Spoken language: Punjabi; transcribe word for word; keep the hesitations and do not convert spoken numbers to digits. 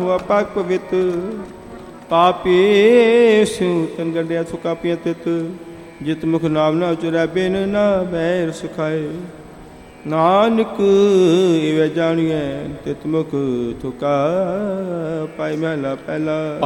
ਹੁਆ ਪਾਕ ਪਵਿੱਤ। ਪਾਪੀ ਸਿਉ ਤਨ ਗੰਡਿਆ ਸੁਕਾਪੀਆਂ ਤਿਤ। ਜਿਤ ਮੁਖ ਨਾਮ ਨਾ ਉਚਰੈ ਬਿਨ ਨਾ ਬੈਰ ਸੁਖਾਏ। ਨਾਨਕ ਇਵੇਂ ਜਾਣੀਐ ਤਿਤ ਮੁਖ ਥੁਕਾ ਪਾਈ ਮਹਿਲਾ ਪਹਿਲਾ।